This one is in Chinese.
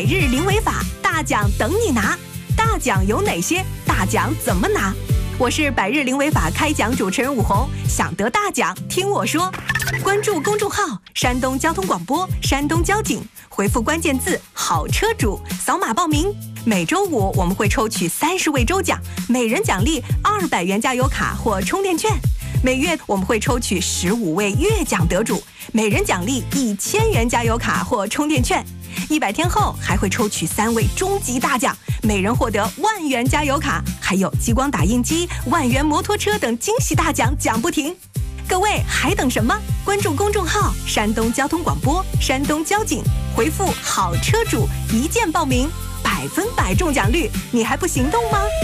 百日零违法，大奖等你拿。大奖有哪些？大奖怎么拿？我是百日零违法开讲主持人武红，想得大奖听我说。关注公众号山东交通广播、山东交警，回复关键字好车主，扫码报名。每周五我们会抽取30位周奖，每人奖励200元加油卡或充电券。每月我们会抽取15位月奖得主，每人奖励1000元加油卡或充电券。100天后还会抽取3位终极大奖，每人获得10000元加油卡，还有激光打印机、10000元摩托车等惊喜大奖，奖不停。各位还等什么？关注公众号山东交通广播、山东交警，回复好车主一键报名，100%中奖率，你还不行动吗？